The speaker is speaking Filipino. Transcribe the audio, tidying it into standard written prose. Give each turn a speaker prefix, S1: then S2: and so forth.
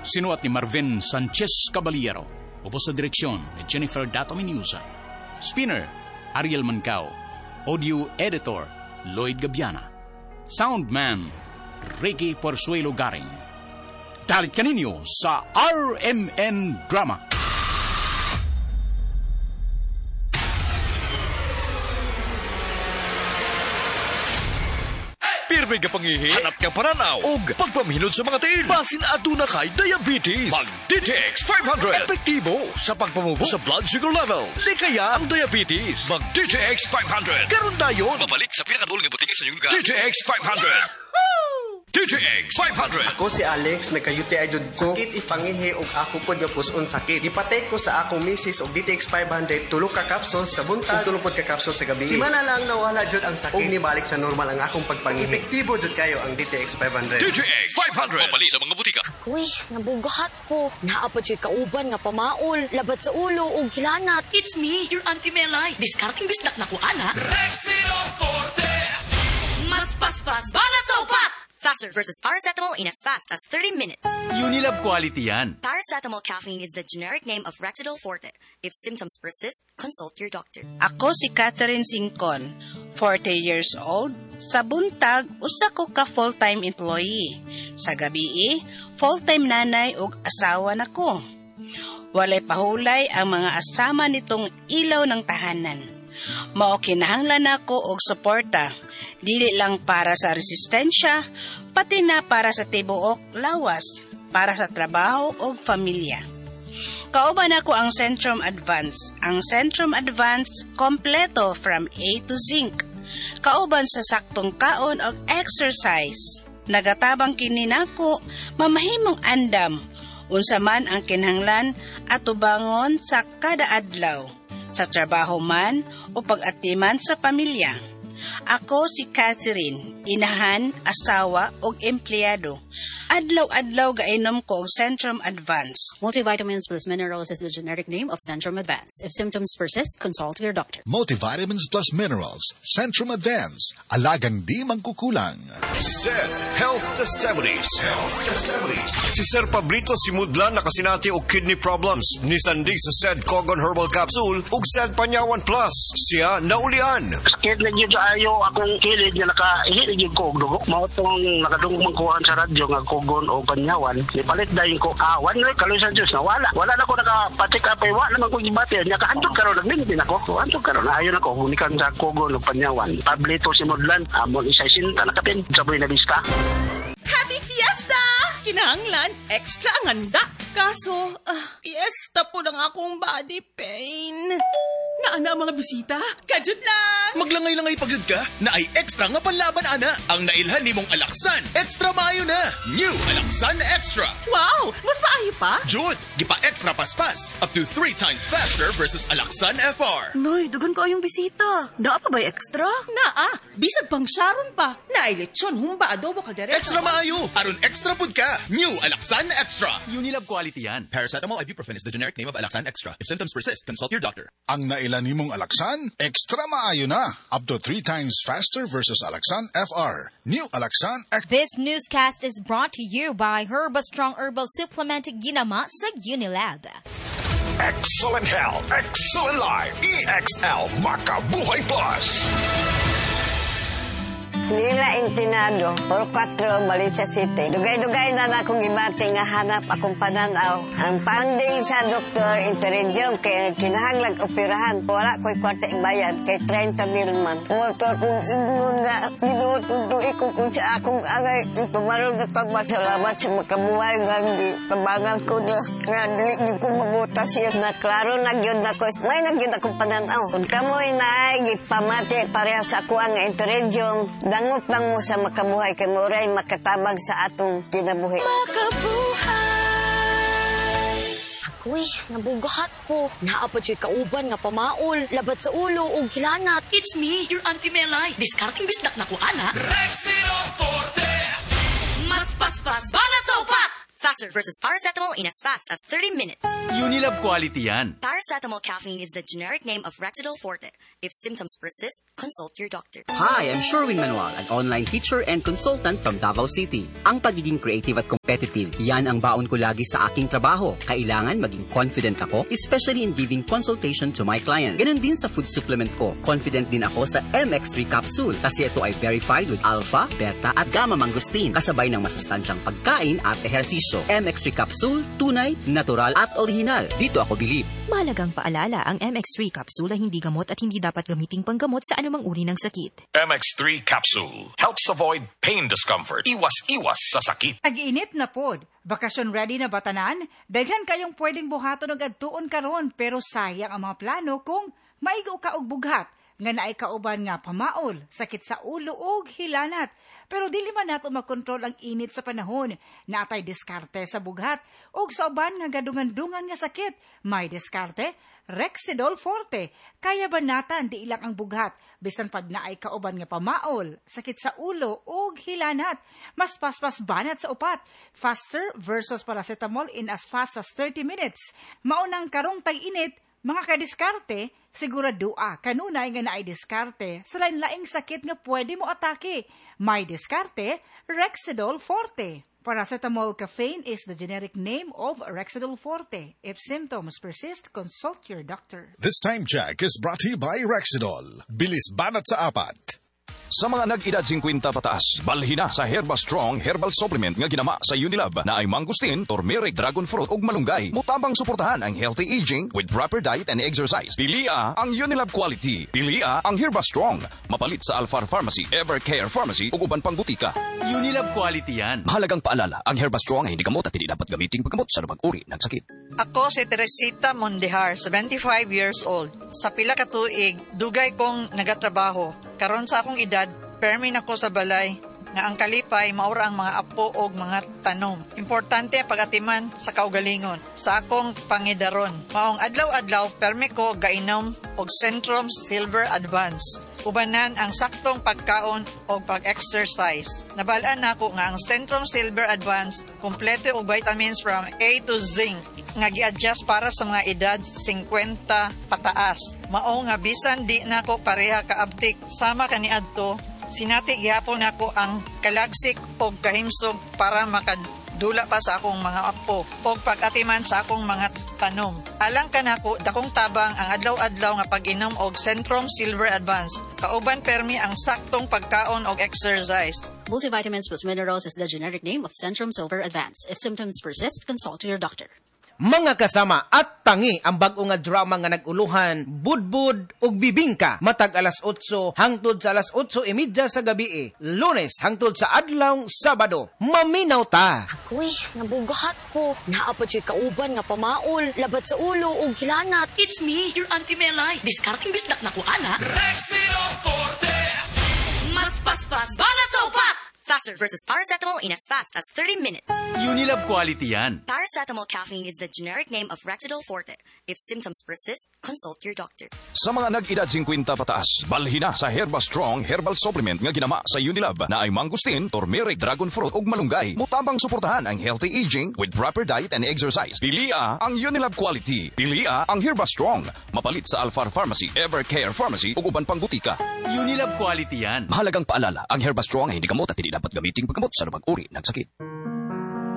S1: Sinuat ni Marvin Sanchez Caballero. Ubos sa direksyon ni Jennifer Dato Menusa. Spinner, Ariel Mancao. Audio Editor, Lloyd Gabiana. Soundman, Ricky Porzuelo Garing. Dalit kaninyo sa RMN Drama.
S2: Pirmi ka pangihi, hanap ka paranaw, ug pagpamhinod sa mga tiil. Basin aduna kay diabetes. Mag-DTX 500. Epektibo sa pagpamubo sa blood sugar level. Di kaya ang diabetes. Mag-DTX 500. Karon dayon. Mabalik sa pinakadulong ng butika sa inyong lugar. DTX 500. DTX 500.
S3: Ako si Alex, nagka-UTI jud ko. Sakit ipangihi og ako pod nga puson sakit. Ipatay ko sa akong misis og DTX 500 tulo ka capsules sa buntag, tulo pod ka capsules sa gabi. Simana lang nawala jud ang sakit. Og nibalik sa normal ang akong pagpangihi. Epektibo jud kayo ang DTX 500.
S2: DTX 500. Mabalik sa mga butika.
S4: Ako'y nabugahat ko. Naapod siya kauban nga pamaol, labat sa ulo o gilanat.
S5: It's me, your Auntie Melay. Discarding bisnak na ko, ana.
S6: Rexino Forte.
S5: Mas paspas, banat sa upat!
S4: Faster versus paracetamol in as fast as 30 minutes.
S2: Unilab quality yan.
S4: Paracetamol caffeine is the generic name of Rexidol Forte. If symptoms persist, consult your doctor.
S7: Ako si Catherine Singcon, 40 years old. Sa buntag, usa ko ka full-time employee. Sa gabi, full-time nanay ug asawa nako. Walay pahulay ang mga asama nitong ilaw ng tahanan. Mao kinahanglan nako og suporta, dili lang para sa resistensya, pati na para sa tibuok lawas, para sa trabaho ug pamilya. Kauban ako ang Centrum Advance. Ang Centrum Advance kompleto from A to Zinc. Kauban sa saktong kaon ug exercise. Nagatabang kini nako mamahimong andam unsa man ang kinahanglan atubangon sa kada adlaw. Sa trabaho man o pag-atiman sa pamilya. Ako si Catherine, inahan, asawa o empleyado. Adlaw-adlaw gainom ko og Centrum Advance.
S8: Multivitamins plus minerals is the generic name of Centrum Advance. If symptoms persist, consult your doctor.
S9: Multivitamins plus minerals, Centrum Advance. Alagang di magkukulang.
S6: SED Health Testimonies. Si Sir Pablito Simudlan nakasinati og kidney problems. Ni Sandig sa SED Cogon Herbal Capsule ug SED Panyawan Plus. Siya naulian.
S10: Sakit na yun sa ayo akong kilid nga nakaihit na ko og dugo. Mao tong nakadungog magkuhan sa radyo nga Cogon o Panyawan. Ipalit dayon ko awan no kaloy sa Dios nawala. Wala na ko nakapatik apay wa naman ko gibati. Nya kaantog karon nagmintin ako. Antog karon ayo na ko gunikan sa Cogon o Panyawan. Pablito Simudlan amon isa sinta na kapin sa Buena Vista.
S5: Happy Fiesta! Kinahanglan, extra ang handa. Kaso, fiesta po ng akong body pain. Naana ang mga bisita? Kajud lang!
S2: Maglangay-langay pagod ka, na ay extra nga panlaban, ana. Ang nailhan ni mong Alaksan, extra maayo na. New Alaksan Extra.
S5: Wow! Mas maayo pa?
S2: Jud, gipa-extra paspas. Up to 3 times faster versus Alaksan FR.
S5: Noy, dugan ko ayong bisita. Naa pa ba'y extra? Naa. Bisag pang Sharon pa. Naay lechon, humba, adobo, kaldereta.
S2: Extra maayo. Aron extra pud ka. New Alaksan Extra. Unilab quality yan. Paracetamol ibuprofen is the generic name of Alaksan Extra. If symptoms persist, consult your doctor.
S9: Ang nailan nimong Alaksan, extra maayo na. Up to 3 times faster versus Alaksan FR. New Alaksan Extra.
S11: This newscast is brought to you by Herba Strong Herbal Supplement Ginama sa Unilab.
S6: Excellent health, excellent life. EXL Makabuhay Plus.
S12: Nila Intinado, por 4, Valencia City. Dugay-dugay na akong gibati nga hanap akong pananaw. Ang panding sa doktor, interredyong kay kinahanglag operahan. Wala ko'y kwarta bayad kay 30,000 man. Motor kong ingon nga, ginututuloy ko kung sa akong angay. Ito maroon na pagmasalamat sa makabuhay nga tabangan ko na. Nga dili ko mabutas siya na klaro nagyod na ko. May nagyod akong pananaw. Kung kamoy na ay gipamati pareha sa ako ang interredyong dangot lang mo sa makabuhay kay moray makatabang sa atong kinabuhi.
S4: Ako'y nabugahat ko. Naapod siya kauban nga pamaol, labat sa ulo o gilanat.
S5: It's me, your Auntie Melay. Discarding bisnak na ko, ana.
S6: Rexino Forte.
S5: Mas paspas, banat sa upat!
S4: Faster versus paracetamol in as fast as 30 minutes.
S1: Unilab quality yan.
S4: Paracetamol caffeine is the generic name of Rexidol Forte. If symptoms persist, consult your doctor.
S13: Hi, I'm Sherwin Manuel, an online teacher and consultant from Davao City. Ang pagiging creative at competitive, yan ang baon ko lagi sa aking trabaho. Kailangan maging confident ako, especially in giving consultation to my clients. Ganun din sa food supplement ko. Confident din ako sa MX3 capsule kasi ito ay verified with alpha, beta at gamma mangosteen kasabay ng masustansyang pagkain at ehersisyo. MX3 capsule, tunay, natural at original. Dito ako bilib.
S14: Mahalagang paalala, ang MX3 capsule ay hindi gamot at hindi dapat gamiting panggamot sa anumang uri ng sakit.
S15: MX3 capsule helps avoid pain discomfort. Iwas sa sakit.
S16: Ag-init na pod. Bakasyon ready na batanan? Daghan kayong pwedeng buhaton og adtuon karon pero sayang ang mga plano kung maigo ka og bughat nga naay kauban nga pamaol, sakit sa ulo ug hilanat. Pero dili man nato makontrol ang init sa panahon. Naatay diskarte sa bughat ug sa uban nga gadungan-dungan nga sakit. May diskarte, Rexidol Forte. Kaya banatan di ilang ang bughat bisan pag naay kauban nga pamaol, sakit sa ulo ug hilanat. Mas paspas banat sa upat. Faster versus paracetamol in as fast as 30 minutes. Maunang karong tag-init, mga kadiskarte, siguradua kanunay nga naay diskarte sa lain-laing sakit nga pwede mo atake. May diskarte, Rexidol Forte. Paracetamol caffeine is the generic name of Rexidol Forte. If symptoms persist, consult your doctor.
S9: This time check is brought to you by Rexidol. Bilis banat sa apat.
S15: Sa mga nag-edad 50 pataas, balhina sa Herba Strong Herbal Supplement nga ginama sa Unilab na ay mangustin, turmeric, dragon fruit ug malunggay. Mutabang suportahan ang healthy aging with proper diet and exercise. Pilia ang Unilab quality. Pilia ang Herba Strong. Mapalit sa Alfar Pharmacy, Evercare Pharmacy ug uban pang butika.
S1: Unilab quality yan.
S15: Mahalagang paalala, ang Herba Strong ay hindi gamot at hindi dapat gamiting paggamot sa anumang uri ng sakit.
S17: Ako si Teresita Mondehar, 75 years old. Sa pila ka tuig, dugay kong nagatrabaho. Karon sa akong edad, permin ako sa balay nga ang kalipay maura ang mga apo o mga tanom. Importante ang pag-atiman sa kaugalingon. Sa akong pangidaron, maong adlaw-adlaw permi ko gainom og Centrum Silver Advance. Ubanan ang saktong pagkaon o pag-exercise. Nabalaan nako nga ang Centrum Silver Advance kompleto og vitamins from A to zinc nga gi-adjust para sa mga edad 50 pataas. Mao nga bisan di nako pareha kaabtik sama kaniadto, sinati gihapon nako ang kalagsik og kahimsog para makadula pa sa akong mga apo og pag-atiman sa akong mga tanom. Alang kanako dakong tabang ang adlaw-adlaw nga pag-inom og Centrum Silver Advance. Kauban permi ang saktong pagkaon og exercise.
S8: Multivitamins plus minerals is the generic name of Centrum Silver Advance. If symptoms persist, consult your doctor.
S18: Mga kasama at tangi ang bag-o nga drama nga naguluhan, budbud ug bibingka matag alas 8 hangtod sa alas 8:30 sa gabi, Lunes hangtod sa adlaw Sabado. Maminaw ta.
S4: Ako'y nabugahat ko. Naapod siya kauban nga pamaol, labat sa ulo ug hilanat.
S5: It's me, your Auntie Melay. Discarding bisdak na ko, ana.
S2: Rexidol Forte!
S5: Mas paspas banat sa upat!
S4: Faster versus paracetamol in as fast as 30 minutes.
S1: Unilab quality yan.
S4: Paracetamol caffeine is the generic name of Rexidol Forte. If symptoms persist, consult your doctor.
S15: Sa mga nag-edad 50 pataas, balhina sa Herba Strong Herbal Supplement nga ginama sa Unilab na ay mangustin, turmeric, dragon fruit ug malunggay. Mutabang suportahan ang healthy aging with proper diet and exercise. Pilia ang Unilab quality. Pilia ang Herba Strong. Mapalit sa Alfar Pharmacy, Evercare Pharmacy ug uban pang butika.
S1: Unilab quality yan.
S15: Mahalagang paalala, ang Herba Strong ay hindi gamot at hindi dapat gamiting paggamot sa anumang uri ng sakit.